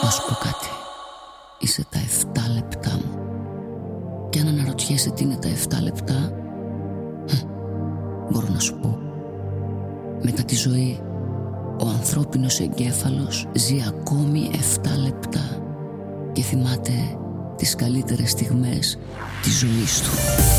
Να σου πω κάτι. Είσαι τα 7 λεπτά μου. Και αν αναρωτιέσαι τι είναι τα 7 λεπτά, μπορώ να σου πω. Μετά τη ζωή, ο ανθρώπινος εγκέφαλος ζει ακόμη 7 λεπτά και θυμάται τις καλύτερες στιγμές της ζωής του.